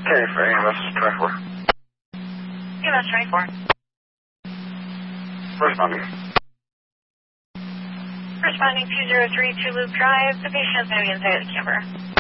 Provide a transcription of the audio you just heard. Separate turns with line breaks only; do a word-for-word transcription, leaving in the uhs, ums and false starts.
Okay, for A M S twenty-four.
A M S twenty-four.
Responding.
Responding two zero three, two Loop Drive. The patient is moving inside the camper.